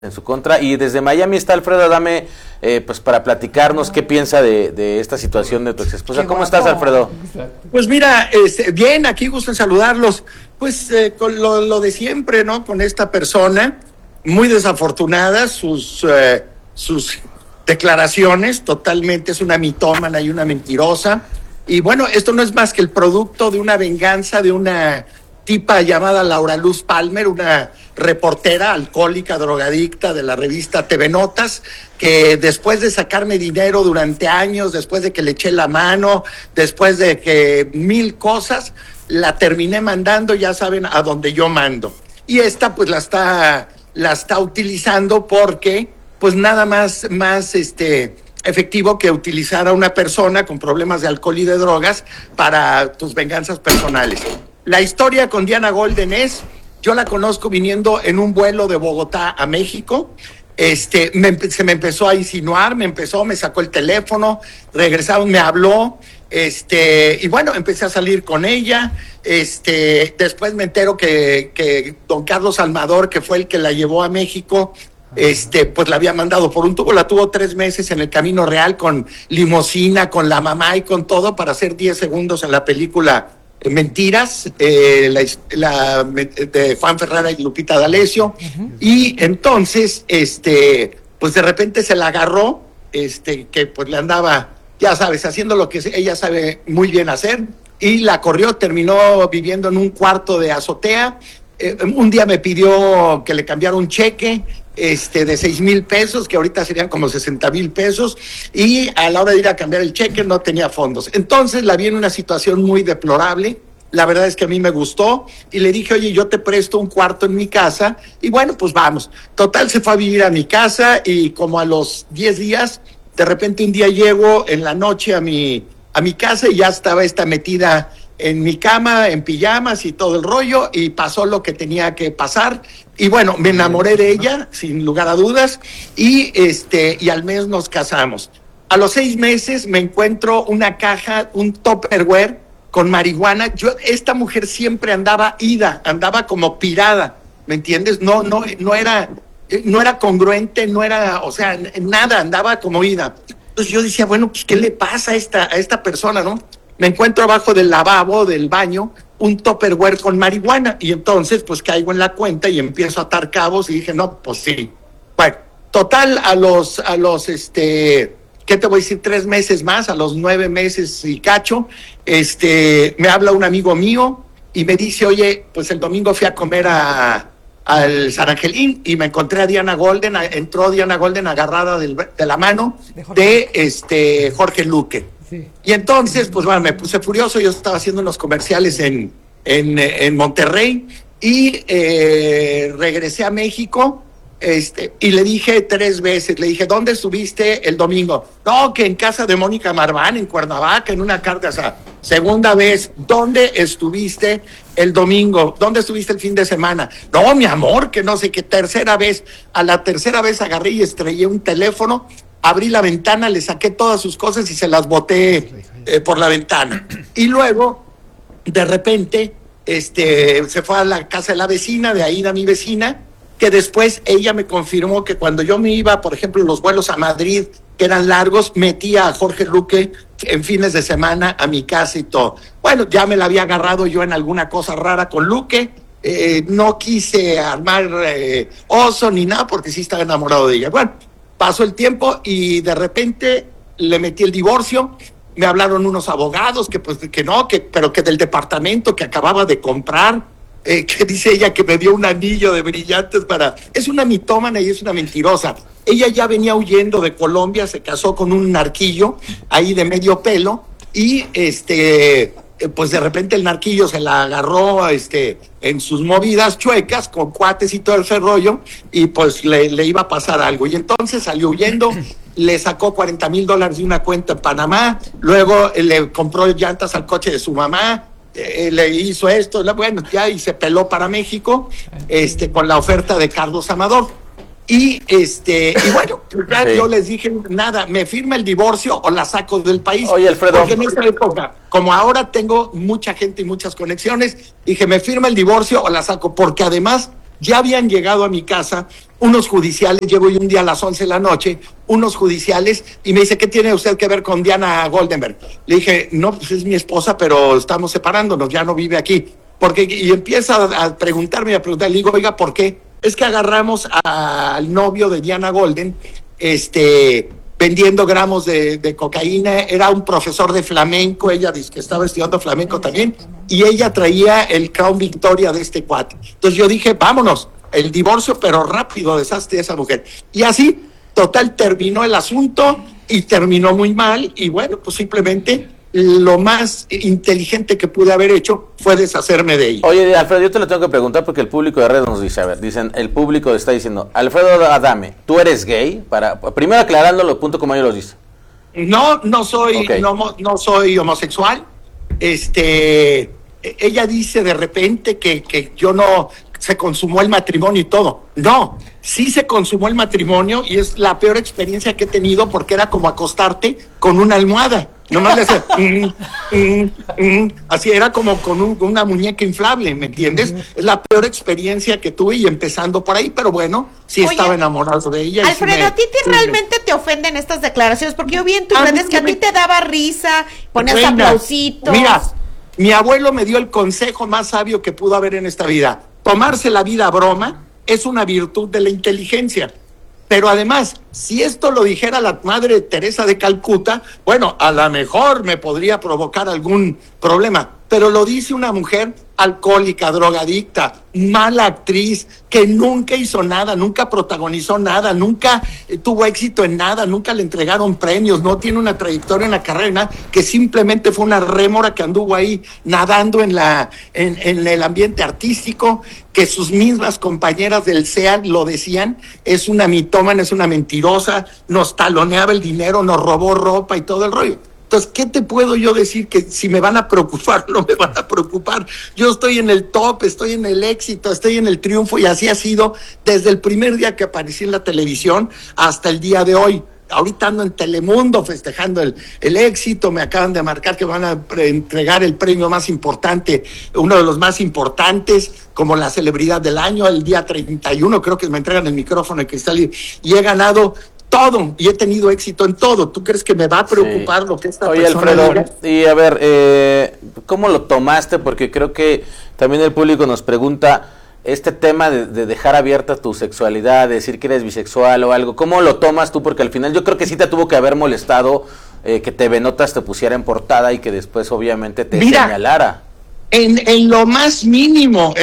en su contra. Y desde Miami está Alfredo Adame, pues para platicarnos qué piensa de esta situación de tu ex esposa. ¿Cómo estás, Alfredo? Pues mira, bien, aquí gusto en saludarlos. Pues con lo de siempre, ¿no? Con esta persona, muy desafortunada, sus declaraciones, totalmente es una mitómana y una mentirosa. Y bueno, esto no es más que el producto de una venganza de una tipa llamada Laura Luz Palmer, una reportera alcohólica, drogadicta de la revista TV Notas, que después de sacarme dinero durante años, después de que le eché la mano, después de que 1000 cosas, la terminé mandando, ya saben, a donde yo mando. Y esta pues la está utilizando porque pues nada más efectivo que utilizar a una persona con problemas de alcohol y de drogas para tus venganzas personales. La historia con Diana Golden yo la conozco viniendo en un vuelo de Bogotá a México. Se me empezó a insinuar, me sacó el teléfono, regresamos, me habló, y bueno, empecé a salir con ella. Después me entero que don Carlos Almador, que fue el que la llevó a México, pues la había mandado por un tubo, la tuvo 3 meses en el Camino Real con limosina, con la mamá y con todo para hacer 10 segundos en la película Mentiras, de Juan Ferrara y Lupita D'Alessio. Y entonces, pues de repente se la agarró, que pues le andaba, ya sabes, haciendo lo que ella sabe muy bien hacer, y la corrió, terminó viviendo en un cuarto de azotea. Un día me pidió que le cambiara un cheque de 6,000 pesos, que ahorita serían como 60,000 pesos, y a la hora de ir a cambiar el cheque no tenía fondos. Entonces la vi en una situación muy deplorable. La verdad es que a mí me gustó y le dije, oye, yo te presto un cuarto en mi casa, y bueno, pues vamos. Total, se fue a vivir a mi casa, y como a los 10 días, de repente un día llego en la noche a mi casa y ya estaba metida en mi cama, en pijamas y todo el rollo, y pasó lo que tenía que pasar. Y bueno, me enamoré de ella, sin lugar a dudas, y al mes nos casamos. A los 6 meses me encuentro una caja, un Tupperware con marihuana. Esta mujer siempre andaba como pirada, ¿me entiendes? No era congruente, no era, o sea, nada, andaba como ida. Entonces yo decía, bueno, pues, ¿qué le pasa a esta persona, no? Me encuentro abajo del lavabo, del baño, un Tupperware con marihuana, y entonces pues caigo en la cuenta y empiezo a atar cabos y dije, no, pues sí. Bueno, total, a los ¿qué te voy a decir? 3 meses más, a los 9 meses y cacho, me habla un amigo mío y me dice, oye, pues el domingo fui a comer al San Angelín y me encontré a Diana Golden. Entró Diana Golden agarrada de la mano de Jorge Luque. Sí. Y entonces, pues bueno, me puse furioso. Yo estaba haciendo unos comerciales en Monterrey y regresé a México. Y le dije 3 veces, le dije, ¿dónde estuviste el domingo? No, que en casa de Mónica Marván, en Cuernavaca, en una carta asada. Segunda vez, ¿dónde estuviste el domingo? ¿Dónde estuviste el fin de semana? No, mi amor, que no sé qué. Tercera vez, a la tercera vez agarré y estrellé un teléfono, abrí la ventana, le saqué todas sus cosas y se las boté por la ventana. Y luego, de repente, se fue a la casa de la vecina, de ahí a mi vecina, que después ella me confirmó que cuando yo me iba, por ejemplo, los vuelos a Madrid, que eran largos, metía a Jorge Luque en fines de semana a mi casa y todo. Bueno, ya me la había agarrado yo en alguna cosa rara con Luque, no quise armar oso ni nada porque sí estaba enamorado de ella. Bueno, pasó el tiempo y de repente le metí el divorcio. Me hablaron unos abogados pero que del departamento que acababa de comprar, que dice ella que me dio un anillo de brillantes Es una mitómana y es una mentirosa. Ella ya venía huyendo de Colombia, se casó con un narquillo ahí de medio pelo y pues de repente el narquillo se la agarró en sus movidas chuecas con cuates y todo ese rollo, y pues le iba a pasar algo, y entonces salió huyendo. Le sacó $40,000 de una cuenta en Panamá, luego le compró llantas al coche de su mamá, le hizo esto, bueno, ya, y se peló para México con la oferta de Carlos Amador. Y bueno, ya sí. Yo les dije, nada, me firma el divorcio o la saco del país. Oye, Alfredo. Porque en esta época, como ahora tengo mucha gente y muchas conexiones, dije, me firma el divorcio o la saco, porque además ya habían llegado a mi casa unos judiciales, llego yo un día a las 11 de la noche, unos judiciales, y me dice, ¿qué tiene usted que ver con Diana Goldenberg? Le dije, no, pues es mi esposa, pero estamos separándonos, ya no vive aquí. Y empieza a preguntarme, le digo, oiga, ¿por qué? Es que agarramos al novio de Diana Golden, vendiendo gramos de cocaína, era un profesor de flamenco, ella dice que estaba estudiando flamenco también, y ella traía el Crown Victoria de este cuate. Entonces yo dije, vámonos, el divorcio, pero rápido, deshazte de esa mujer. Y así, total, terminó el asunto, y terminó muy mal, y bueno, pues simplemente lo más inteligente que pude haber hecho fue deshacerme de ella. Oye, Alfredo, yo te lo tengo que preguntar porque el público de redes nos dice, a ver, el público está diciendo, Alfredo Adame, ¿tú eres gay? Primero aclarándolo, punto como ellos lo dicen. No soy, okay. no soy homosexual. Ella dice de repente que yo no se consumó el matrimonio y todo. No, sí se consumó el matrimonio y es la peor experiencia que he tenido porque era como acostarte con una almohada. Nomás le hacía así, era como con una muñeca inflable, ¿me entiendes? Es la peor experiencia que tuve y empezando por ahí, pero bueno, sí. Oye, estaba enamorado de ella. Alfredo, ¿a ti realmente te ofenden estas declaraciones? Porque yo vi en tus redes que a ti te daba risa, ponías aplausitos. Mira, mi abuelo me dio el consejo más sabio que pudo haber en esta vida. Tomarse la vida a broma es una virtud de la inteligencia. Pero además, si esto lo dijera la madre Teresa de Calcuta, bueno, a lo mejor me podría provocar algún problema. Pero lo dice una mujer alcohólica, drogadicta, mala actriz, que nunca hizo nada, nunca protagonizó nada, nunca tuvo éxito en nada, nunca le entregaron premios, no tiene una trayectoria en la carrera, que simplemente fue una rémora que anduvo ahí nadando en el ambiente artístico, que sus mismas compañeras del CEA lo decían, es una mitómana, es una mentirosa, nos taloneaba el dinero, nos robó ropa y todo el rollo. Entonces, ¿qué te puedo yo decir? Que si me van a preocupar, no me van a preocupar. Yo estoy en el top, estoy en el éxito, estoy en el triunfo y así ha sido desde el primer día que aparecí en la televisión hasta el día de hoy. Ahorita ando en Telemundo festejando el éxito, me acaban de marcar que van a entregar el premio más importante, uno de los más importantes, como la celebridad del año, el día 31, creo que me entregan el micrófono de cristal y he ganado todo, y he tenido éxito en todo. ¿Tú crees que me va a preocupar lo que esta persona Alfredo, diga? Y a ver, ¿cómo lo tomaste? Porque creo que también el público nos pregunta este tema de dejar abierta tu sexualidad, de decir que eres bisexual o algo. ¿Cómo lo tomas tú? Porque al final yo creo que sí te tuvo que haber molestado que TV Notas te pusiera en portada y que después obviamente te señalara. En lo más mínimo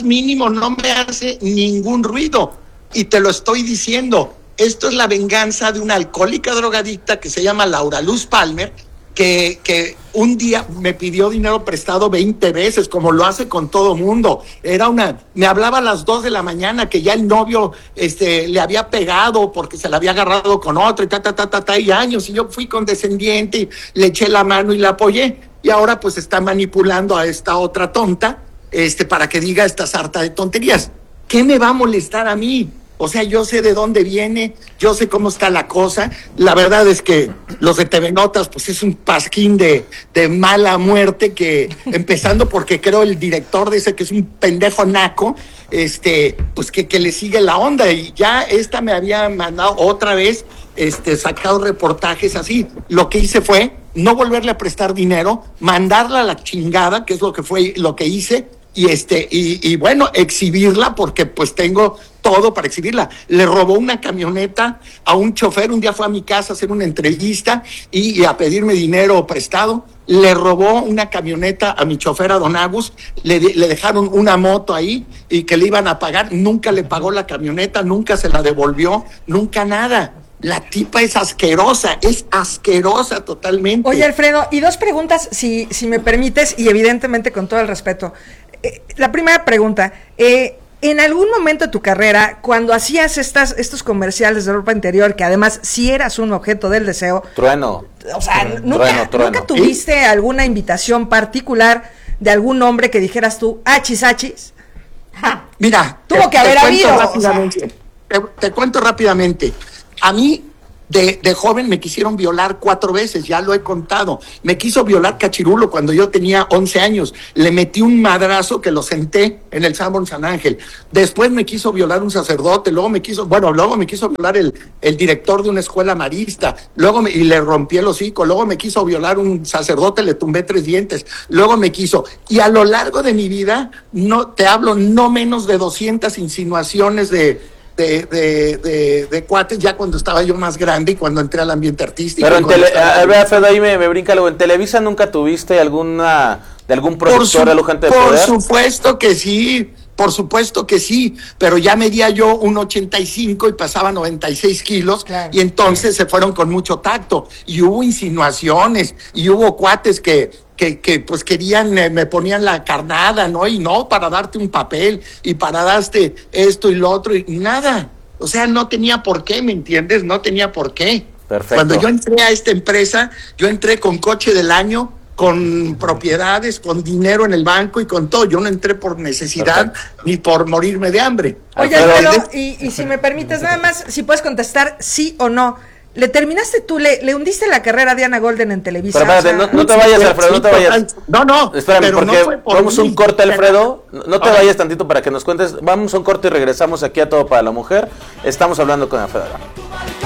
no me hace ningún ruido. Y te lo estoy diciendo. Esto es la venganza de una alcohólica drogadicta que se llama Laura Luz Palmer, que un día me pidió dinero prestado 20 veces, como lo hace con todo mundo. Me hablaba a las 2 de la mañana que ya el novio le había pegado porque se la había agarrado con otro y años, y yo fui condescendiente y le eché la mano y la apoyé. Y ahora pues está manipulando a esta otra tonta, para que diga esta sarta de tonterías. ¿Qué me va a molestar a mí? O sea, yo sé de dónde viene, yo sé cómo está la cosa. La verdad es que los de TV Notas, pues es un pasquín de mala muerte, que empezando porque creo el director dice que es un pendejo naco, pues que le sigue la onda. Y ya me había mandado otra vez, sacado reportajes así. Lo que hice fue no volverle a prestar dinero, mandarla a la chingada, que es lo que hice, y bueno, exhibirla, porque pues tengo todo para exhibirla. Le robó una camioneta a un chofer, un día fue a mi casa a hacer una entrevista y a pedirme dinero prestado. Le robó una camioneta a mi chofer, a don Agus, le dejaron una moto ahí y que le iban a pagar, nunca le pagó la camioneta, nunca se la devolvió, nunca nada. La tipa es asquerosa totalmente. Oye, Alfredo, y dos preguntas, si me permites, y evidentemente con todo el respeto. La primera pregunta, en algún momento de tu carrera, cuando hacías estos comerciales de ropa interior, que además sí eras un objeto del deseo, Trueno. O sea, ¿nunca tuviste alguna invitación particular de algún hombre que dijeras tú, achis? Mira, tuvo que haber habido. Te cuento rápidamente. A mí De joven me quisieron violar 4 veces, ya lo he contado. Me quiso violar Cachirulo cuando yo tenía 11 años. Le metí un madrazo que lo senté en el Sanborn San Ángel. Después me quiso violar un sacerdote, luego me quiso violar el director de una escuela marista, y le rompí el hocico, luego me quiso violar un sacerdote, le tumbé 3 dientes, luego me quiso. Y a lo largo de mi vida, no menos de 200 insinuaciones de cuates, ya cuando estaba yo más grande y cuando entré al ambiente artístico. Pero Alfredo, ahí me brinca algo. ¿En Televisa nunca tuviste de algún productor, de gente de poder? Por supuesto que sí, pero ya medía yo 1.85 y pasaba 96 kilos, claro. Y entonces se fueron con mucho tacto, y hubo insinuaciones, y hubo cuates que pues querían, me ponían la carnada, ¿no? Y no, para darte un papel, y para darte esto y lo otro, y nada. O sea, no tenía por qué, ¿me entiendes? No tenía por qué. Perfecto. Cuando yo entré a esta empresa, yo entré con coche del año, con propiedades, con dinero en el banco y con todo. Yo no entré por necesidad. Perfecto. Ni por morirme de hambre. Oye, Alfredo, y si me permites, nada más, si puedes contestar sí o no. ¿Le terminaste tú, le hundiste la carrera a Diana Golden en Televisa? Pero espérate, no te vayas, Alfredo, no te vayas. No, espérame, porque vamos a un corte, Alfredo. No te vayas tantito para que nos cuentes. Vamos a un corte y regresamos aquí a Todo para la Mujer. Estamos hablando con Alfredo.